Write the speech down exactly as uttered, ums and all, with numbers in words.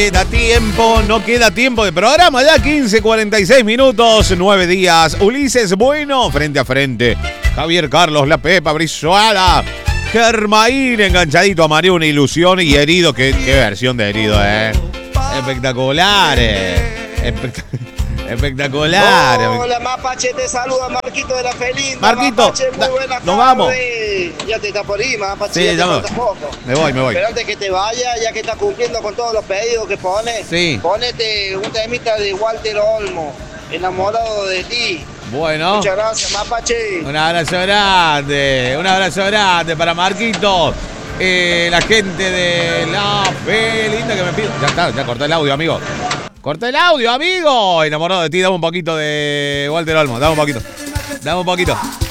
Queda tiempo, no queda tiempo de programa, ya quince cuarenta y seis minutos, nueve días. Ulises Bueno, frente a frente. Javier Carlos, La Pepa, Brizuela. Germain enganchadito a María, una ilusión y herido. Qué, qué versión de herido, eh. Espectacular, eh. Espect espectacular. Hola, Mapache, te saluda Marquito de la Felinda. Marquito, Mapache, muy buena nos vamos. Ya te está por ir, Mapache. Sí, ya me voy. Me voy, me voy. Pero antes que te vaya, ya que estás cumpliendo con todos los pedidos que pones, sí. Ponete un temita de Walter Olmo, Enamorado de ti. Bueno. Muchas gracias, Mapache. Un abrazo grande, un abrazo grande para Marquito. Eh, la gente de La Felinda que me pide. Ya está, ya corté el audio, amigo. Corté el audio, amigo. Enamorado de ti, dame un poquito de Walter Olmo, dame un poquito. Dame un poquito.